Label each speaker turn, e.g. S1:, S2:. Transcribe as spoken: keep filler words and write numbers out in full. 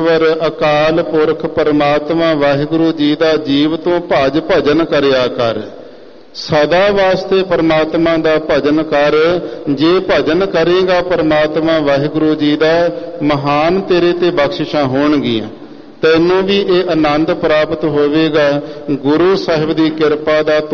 S1: ਵਰ ਅਕਾਲ ਪੁਰਖ ਪਰਮਾਤਮਾ ਵਾਹਿਗੁਰੂ ਜੀ ਦਾ ਜੀਵ ਤੋਂ ਭਜ ਭਜਨ ਕਰਿਆ ਕਰ। ਸਦਾ ਵਾਸਤੇ ਪਰਮਾਤਮਾ ਦਾ ਭਜਨ ਕਰ। ਜੇ ਭਜਨ ਕਰੇਗਾ ਪਰਮਾਤਮਾ ਵਾਹਿਗੁਰੂ ਜੀ ਦਾ, ਮਹਾਨ ਤੇਰੇ ਤੇ ਬਖਸ਼ਿਸ਼ਾਂ ਹੋਣਗੀਆਂ। ਤੈਨੂੰ ਵੀ ਇਹ ਆਨੰਦ ਪ੍ਰਾਪਤ ਹੋਵੇਗਾ ਗੁਰੂ ਸਾਹਿਬ ਦੀ ਕਿਰਪਾ ਦਾ।